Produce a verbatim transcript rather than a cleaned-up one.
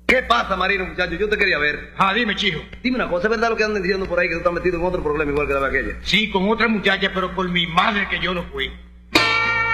¿Qué pasa, Marino, muchacho? Yo te quería ver. Ah, dime, chico. Dime una cosa, ¿es verdad lo que andan diciendo por ahí que tú estás metido en otro problema igual que la de aquella? Sí, con otra muchacha, pero por mi madre que yo no fui.